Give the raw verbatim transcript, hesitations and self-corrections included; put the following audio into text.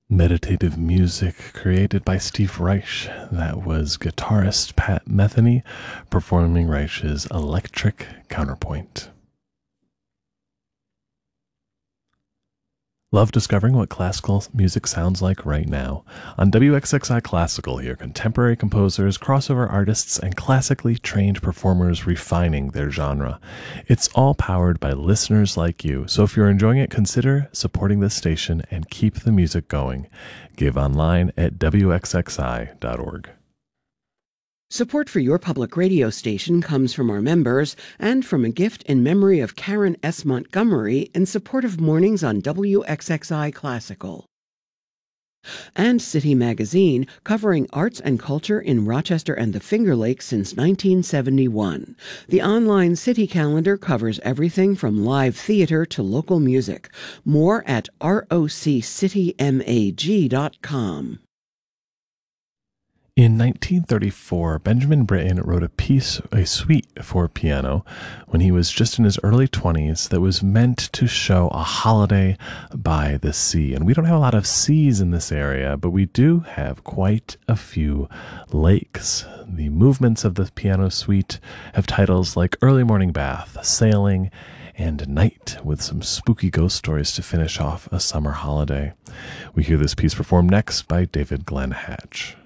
Meditative music created by Steve Reich. That was guitarist Pat Metheny performing Reich's Electric Counterpoint. Love discovering what classical music sounds like right now. On W X X I Classical, hear contemporary composers, crossover artists, and classically trained performers refining their genre. It's all powered by listeners like you, so if you're enjoying it, consider supporting this station and keep the music going. Give online at W X X I dot org. Support for your public radio station comes from our members and from a gift in memory of Karen S. Montgomery in support of mornings on W X X I Classical. And City Magazine, covering arts and culture in Rochester and the Finger Lakes since nineteen seventy-one. The online city calendar covers everything from live theater to local music. More at roc city mag dot com. In nineteen thirty-four, Benjamin Britten wrote a piece, a suite for piano, when he was just in his early twenties that was meant to show a holiday by the sea. And we don't have a lot of seas in this area, but we do have quite a few lakes. The movements of the piano suite have titles like Early Morning Bath, Sailing, and Night, with some spooky ghost stories to finish off a summer holiday. We hear this piece performed next by David Glenn Hatch.